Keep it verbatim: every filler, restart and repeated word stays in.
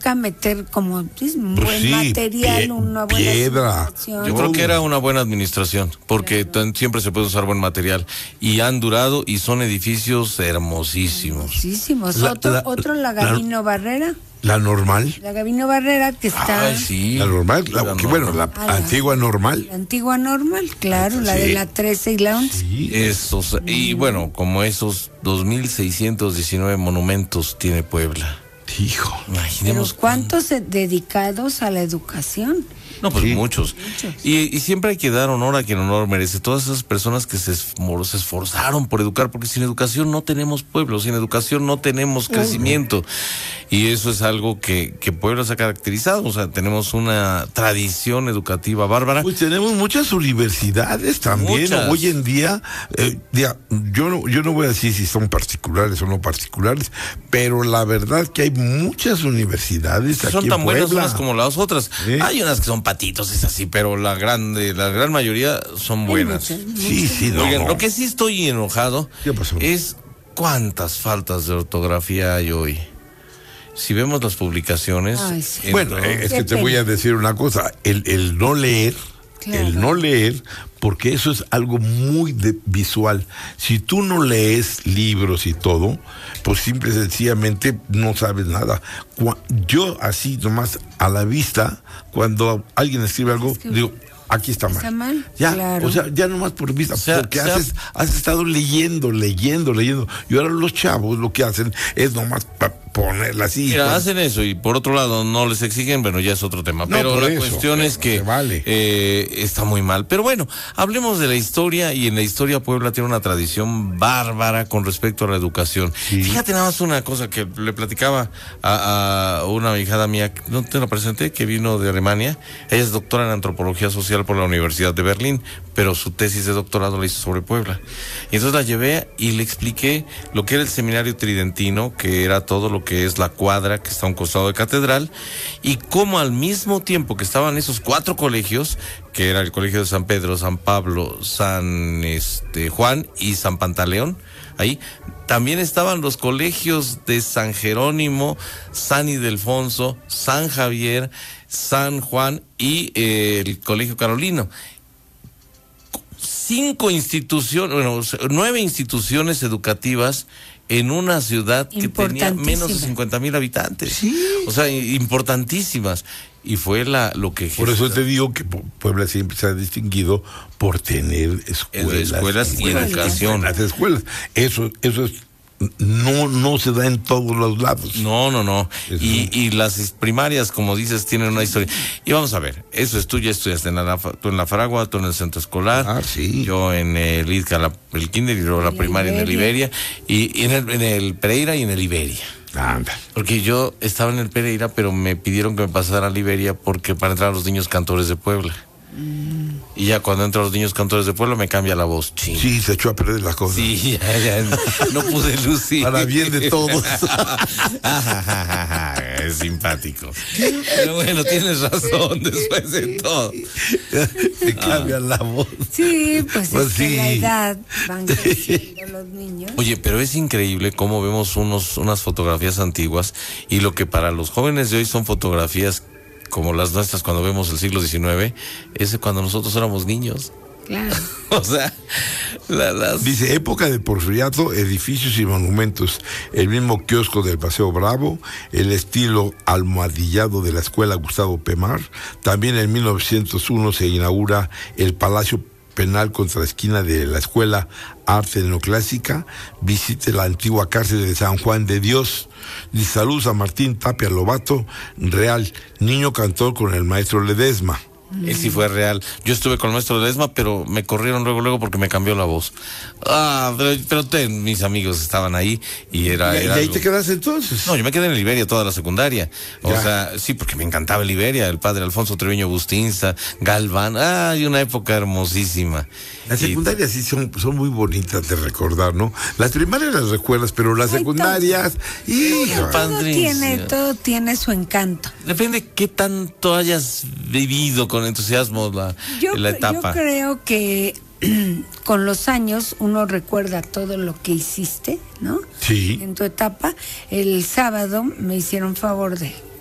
toca meter como pues, un Pues buen sí, material, pie- una buena piedra. simulación. Yo creo que era una buena administración, porque Claro. tan- siempre se puede usar buen material. Y han durado y son edificios hermosísimos. Muchísimos. La- otro, la- otro, la Gabino Barrera. La normal. La Gabino Barrera que está... Ay, sí. La normal, la, La que, bueno, la Ah, la- antigua normal. La antigua normal, claro, la de Sí. la trece y la once. Sí. Esos, y bueno, como esos dos mil seiscientos diecinueve monumentos tiene Puebla. Hijo. Pero Imaginemos ¿cuántos eh, dedicados a la educación? No, pues Sí. muchos. Muchos. Y, y siempre hay que dar honor a quien honor merece. Todas esas personas que se, esfor- se esforzaron por educar, porque sin educación no tenemos pueblo, sin educación no tenemos crecimiento. Y eso es algo que, que Puebla se ha caracterizado. O sea, tenemos una tradición educativa bárbara. Pues tenemos muchas universidades también. Muchas. Hoy en día, eh, ya, yo no, yo no voy a decir si son particulares o no particulares, pero la verdad que hay muchas universidades aquí Son en tan buenas Puebla. unas como las otras. Sí. Hay unas que son patitos, es así, pero la grande, la gran mayoría son buenas. Hay muchas, Sí, sí, no. Oigan, no. lo que sí estoy enojado ¿Qué pasó? es cuántas faltas de ortografía hay hoy. Si vemos las publicaciones... Ay, sí. Bueno, entro- eh, es Qué que te pena. voy a decir una cosa, el, el no leer, Claro. el no leer, porque eso es algo muy de- visual. Si tú no lees libros y todo, pues simple y sencillamente no sabes nada. Cua- Yo así nomás a la vista, cuando alguien escribe algo, Es que- digo, aquí está mal. ¿Está mal? Ya, Claro. o sea, ya nomás por vista, O sea, porque o sea- haces, has estado leyendo, leyendo, leyendo. Y ahora los chavos lo que hacen es nomás pa- ponerla así. Mira, cuando- hacen eso y por otro lado no les exigen, bueno, ya es otro tema. No, Pero por la eso, cuestión pero es no que se vale. eh, está muy mal. Pero bueno, hablemos de la historia y en la historia Puebla tiene una tradición bárbara con respecto a la educación. Sí. Fíjate nada más una cosa que le platicaba a, a una hijada mía, no te la presenté, que vino de Alemania. Ella es doctora en antropología social por la Universidad de Berlín, pero su tesis de doctorado la hizo sobre Puebla. Y entonces la llevé y le expliqué lo que era el seminario tridentino, que era todo lo que es la cuadra que está a un costado de catedral, y cómo al mismo tiempo que estaban esos cuatro colegios, que era el colegio de San Pedro, San Pablo, San este, Juan y San Pantaleón, ahí también estaban los colegios de San Jerónimo, San Ildefonso, San Javier, San Juan y eh, el Colegio Carolino. Cinco instituciones, bueno, nueve instituciones educativas en una ciudad que tenía menos de cincuenta mil habitantes. Sí. O sea, importantísimas. Y fue la lo que... Por eso gesta- te digo que Pu- Puebla siempre se ha distinguido por tener escuelas. escuelas y educación. Las escuelas. Eso, eso es, no, no se da en todos los lados. No, no, no. Eso Y, no. y las is- primarias, como dices, tienen una historia. Y vamos a ver, eso es tú ya estudiaste en la, tú en la Fragua, tú en el centro escolar. Ah, sí. Yo en el IDCA, la- el kinder y luego la En primaria en el Iberia. Iberia. Y, y en, el, en el Pereira y en el Iberia. Anda. Porque yo estaba en el Pereira, pero me pidieron que me pasara a Liberia porque para entrar a los niños cantores de Puebla. Y ya cuando entro a los niños cantores de Puebla me cambia la voz. Ching. Sí, se echó a perder las cosas. Sí, ya, ya, no pude lucir. Para bien de todos. Es simpático. Pero bueno, tienes razón después de todo. Se cambia la voz. Sí, pues, Pues es que sí. la edad van creciendo los niños. Oye, pero es increíble cómo vemos unos, unas fotografías antiguas y lo que para los jóvenes de hoy son fotografías como las nuestras cuando vemos el siglo diecinueve, es de cuando nosotros éramos niños. Claro. O sea, la- las... Dice, época de porfiriato, edificios y monumentos. El mismo kiosco del Paseo Bravo, el estilo almohadillado de la escuela Gustavo Pemar. También en mil novecientos uno se inaugura el Palacio Penal contra la esquina de la Escuela Arte Neoclásica. Visite la antigua cárcel de San Juan de Dios. Dice, saludos a Martín Tapia Lobato, Real, niño cantor con el maestro Ledesma. Él sí fue real. Yo estuve con el maestro Ledesma, pero me corrieron luego, luego porque me cambió la voz. Ah, pero, pero te- mis amigos estaban ahí y era... ¿Y, y era ahí algo- te quedaste entonces? No, yo me quedé en el Iberia toda la secundaria. O Ya. sea, sí, porque me encantaba el Iberia, el padre Alfonso Treviño Bustinza, Galván. Ah, y una época hermosísima. Las Y- secundarias sí son, son muy bonitas de recordar, ¿no? Las primarias las recuerdas, pero las Ay, secundarias... ¡hija! Pan- Todo Padrísimo. tiene, todo tiene su encanto. Depende qué tanto hayas vivido con entusiasmo la, Yo, la cre- etapa. yo creo que con los años uno recuerda todo lo que hiciste, ¿no? Sí. En tu etapa. El sábado me hicieron favor de